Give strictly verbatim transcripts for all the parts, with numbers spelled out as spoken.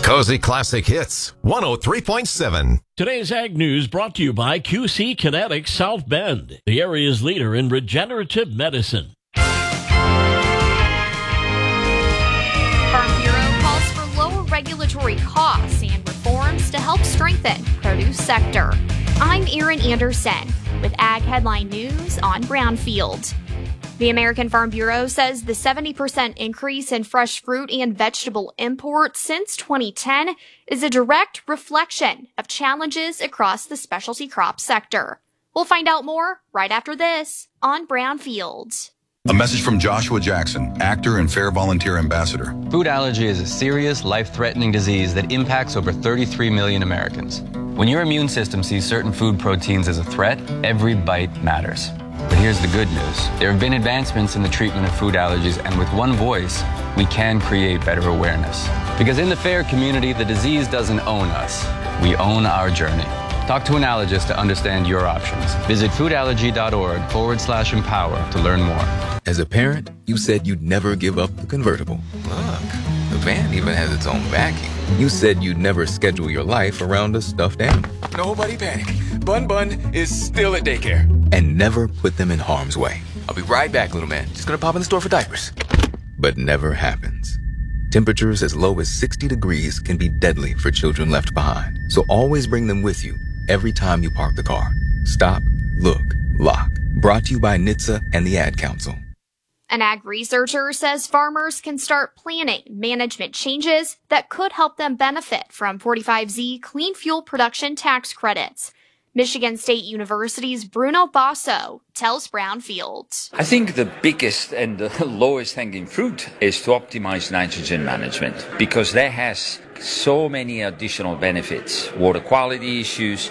Cozy Classic Hits, one oh three point seven. Today's Ag News brought to you by Q C Kinetics South Bend, the area's leader in regenerative medicine. Farm Bureau calls for lower regulatory costs and reforms to help strengthen produce sector. I'm Erin Anderson with Ag Headline News on Brownfield. The American Farm Bureau says the seventy percent increase in fresh fruit and vegetable imports since twenty ten is a direct reflection of challenges across the specialty crop sector. We'll find out more right after this on Brownfield. A message from Joshua Jackson, actor and Fair Volunteer Ambassador. Food allergy is a serious, life-threatening disease that impacts over thirty-three million Americans. When your immune system sees certain food proteins as a threat, every bite matters. But here's the good news. There have been advancements in the treatment of food allergies, and with one voice, we can create better awareness. Because in the FAIR community, the disease doesn't own us. We own our journey. Talk to an allergist to understand your options. Visit foodallergy.org forward slash empower to learn more. As a parent, you said you'd never give up the convertible. Look, the van even has its own backing. You said you'd never schedule your life around a stuffed animal. Nobody panic. Bun Bun is still at daycare. And never put them in harm's way. I'll be right back, little man. Just gonna pop in the store for diapers. But never happens. Temperatures as low as sixty degrees can be deadly for children left behind. So always bring them with you every time you park the car. Stop, look, lock. Brought to you by N H T S A and the Ad Council. An ag researcher says farmers can start planning management changes that could help them benefit from forty-five Z clean fuel production tax credits. Michigan State University's Bruno Basso tells Brownfield. I think the biggest and the lowest hanging fruit is to optimize nitrogen management because that has so many additional benefits. Water quality issues,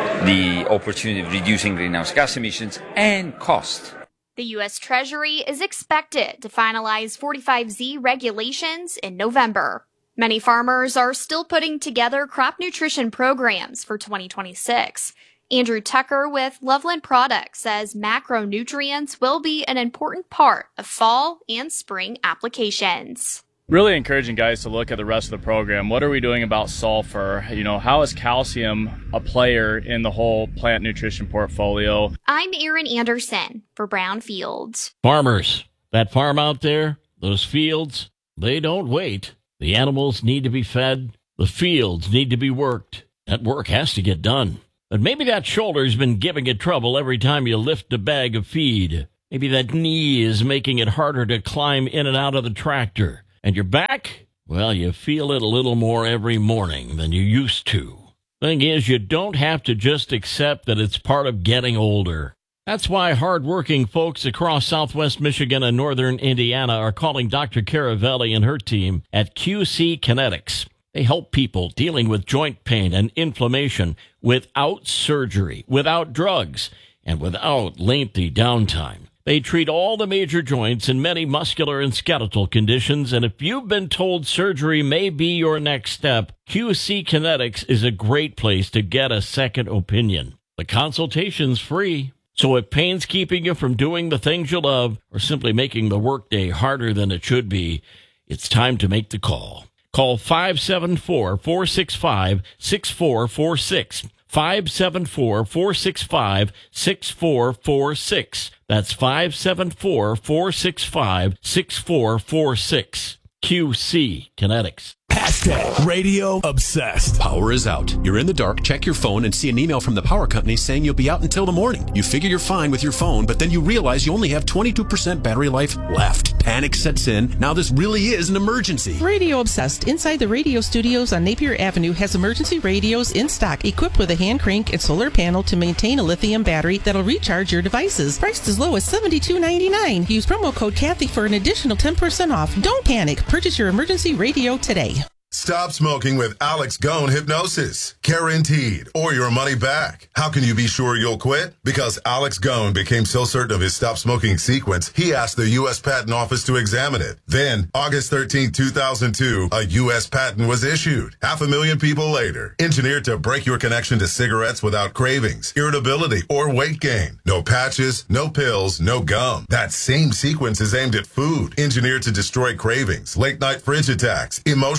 the opportunity of reducing greenhouse gas emissions, and cost. The U S Treasury is expected to finalize forty-five Z regulations in November. Many farmers are still putting together crop nutrition programs for twenty twenty-six. Andrew Tucker with Loveland Products says macronutrients will be an important part of fall and spring applications. Really encouraging guys to look at the rest of the program. What are we doing about sulfur? You know, how is calcium a player in the whole plant nutrition portfolio? I'm Erin Anderson for Brownfield. Farmers, that farm out there, those fields, they don't wait. The animals need to be fed. The fields need to be worked. That work has to get done. But maybe that shoulder's been giving you trouble every time you lift a bag of feed. Maybe that knee is making it harder to climb in and out of the tractor. And your back? Well, you feel it a little more every morning than you used to. Thing is, you don't have to just accept that it's part of getting older. That's why hardworking folks across southwest Michigan and northern Indiana are calling Doctor Caravelli and her team at Q C Kinetics. They help people dealing with joint pain and inflammation without surgery, without drugs, and without lengthy downtime. They treat all the major joints and many muscular and skeletal conditions, and if you've been told surgery may be your next step, Q C Kinetics is a great place to get a second opinion. The consultation's free, so if pain's keeping you from doing the things you love or simply making the workday harder than it should be, it's time to make the call. Call five seven four, four six five, six four four six. five seven four, four six five, six four four six. That's five seven four, four six five, six four four six. Q C Kinetics. Hashtag radio obsessed. Power is out. You're in the dark, check your phone, and see an email from the power company saying you'll be out until the morning. You figure you're fine with your phone, but then you realize you only have twenty-two percent battery life left. Panic sets in. Now this really is an emergency. Radio Obsessed inside the radio studios on Napier Avenue has emergency radios in stock equipped with a hand crank and solar panel to maintain a lithium battery that'll recharge your devices. Priced as low as seventy-two ninety-nine. Use promo code Kathy for an additional ten percent off. Don't panic. Purchase your emergency radio today. Stop smoking with Alex Gone Hypnosis. Guaranteed, or your money back. How can you be sure you'll quit? Because Alex Gone became so certain of his stop smoking sequence, he asked the U S Patent Office to examine it. Then, August thirteenth, two thousand two, a U S patent was issued. Half a million people later. Engineered to break your connection to cigarettes without cravings, irritability, or weight gain. No patches, no pills, no gum. That same sequence is aimed at food. Engineered to destroy cravings, late night fridge attacks, emotional eating,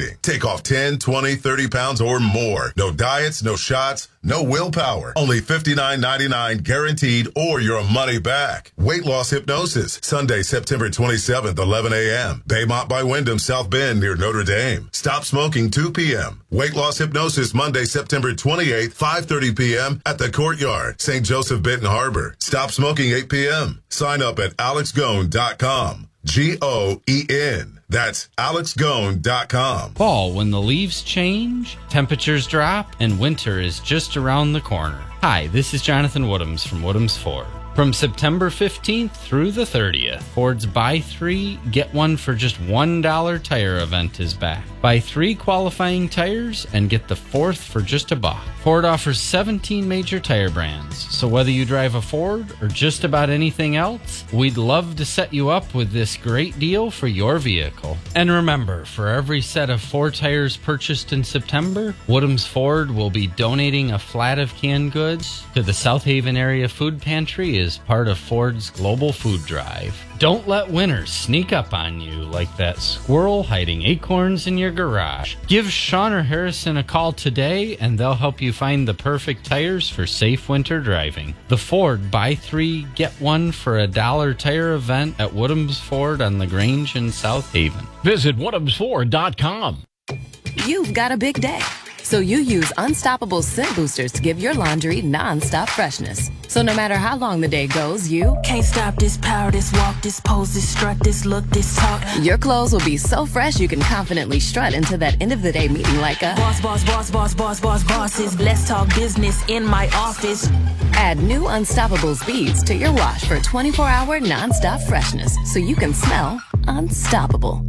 eating. Take off ten, twenty, thirty pounds or more. No diets, no shots, no willpower. Only fifty-nine ninety-nine guaranteed or your money back. Weight loss hypnosis. Sunday, September twenty-seventh, eleven a.m. Baymont by Wyndham, South Bend near Notre Dame. Stop smoking two p.m. Weight loss hypnosis Monday, September twenty-eighth, five thirty p.m. at the Courtyard, Saint Joseph, Benton Harbor. Stop smoking eight p.m. Sign up at alex gone dot com. G O E N. That's alex gone dot com. Fall, when the leaves change, temperatures drop, and winter is just around the corner. Hi, this is Jonathan Woodhams from Woodhams Ford. From September fifteenth through the thirtieth, Ford's Buy Three, Get One for Just one dollar tire event is back. Buy three qualifying tires and get the fourth for just a buck. Ford offers seventeen major tire brands, so whether you drive a Ford or just about anything else, we'd love to set you up with this great deal for your vehicle. And remember, for every set of four tires purchased in September, Woodhams Ford will be donating a flat of canned goods to the South Haven Area Food Pantry as part of Ford's Global Food Drive. Don't let winter sneak up on you like that squirrel hiding acorns in your garage. Give Sean or Harrison a call today and they'll help you find the perfect tires for safe winter driving. The Ford Buy Three, Get One for a Dollar tire event at Woodhams Ford on the Grange in South Haven. Visit woodhams ford dot com. You've got a big day, so you use Unstoppable Scent Boosters to give your laundry non-stop freshness. So no matter how long the day goes, you can't stop this power, this walk, this pose, this strut, this look, this talk. Your clothes will be so fresh you can confidently strut into that end of the day meeting like a boss, boss, boss, boss, boss, boss, bosses. Let's talk business in my office. Add new Unstoppable Beads to your wash for twenty-four hour non-stop freshness, so you can smell unstoppable.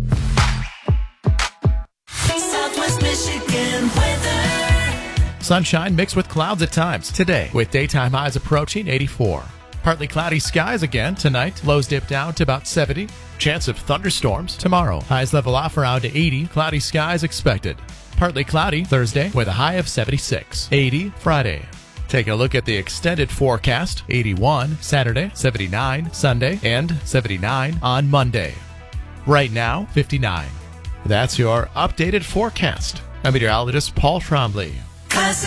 Southwest Michigan weather. Sunshine mixed with clouds at times today, with daytime highs approaching eighty-four. Partly cloudy skies again tonight. Lows dip down to about seventy. Chance of thunderstorms tomorrow. Highs level off around eighty. Cloudy skies expected. Partly cloudy Thursday with a high of seventy-six. eighty Friday. Taking a look at the extended forecast. eighty-one Saturday, seventy-nine Sunday, and seventy-nine on Monday. Right now, fifty-nine. That's your updated forecast. I'm meteorologist Paul Trombley.